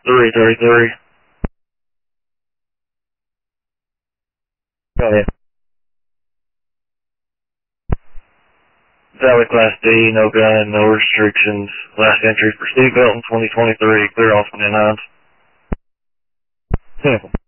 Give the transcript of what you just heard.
333. Go ahead. Valley Class D, no gun, no restrictions. Last entry for seatbelt in 2023, clear all 29s. Simple.